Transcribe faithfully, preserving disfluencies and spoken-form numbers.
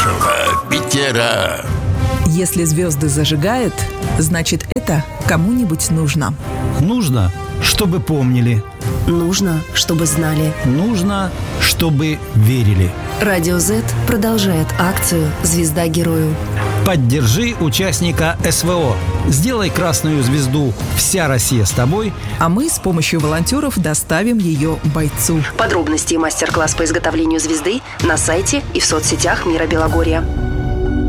нашего Питера. Если звезды зажигают, значит, это кому-нибудь нужно. Нужно, чтобы помнили. Нужно, чтобы знали. Нужно, чтобы верили. Радио Z продолжает акцию «Звезда герою». Поддержи участника СВО. Сделай красную звезду «Вся Россия с тобой». А мы с помощью волонтеров доставим ее бойцу. Подробности и мастер-класс по изготовлению звезды на сайте и в соцсетях Мира Белогорья.